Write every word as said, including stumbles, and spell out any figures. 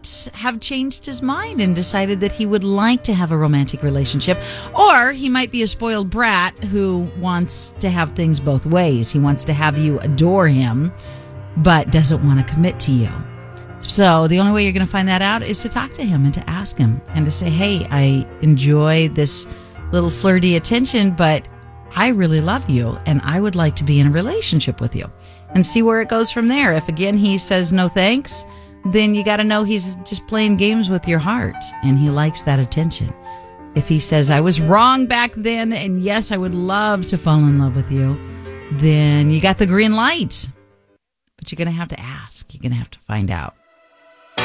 might have changed his mind and decided that he would like to have a romantic relationship. Or he might be a spoiled brat who wants to have things both ways. He wants to have you adore him, but doesn't want to commit to you. So the only way you're going to find that out is to talk to him and to ask him and to say, hey, I enjoy this little flirty attention, but I really love you and I would like to be in a relationship with you. And see where it goes from there. If again he says no thanks, then you got to know he's just playing games with your heart and he likes that attention. If he says, I was wrong back then and yes, I would love to fall in love with you, then you got the green light. But you're going to have to ask. You're going to have to find out.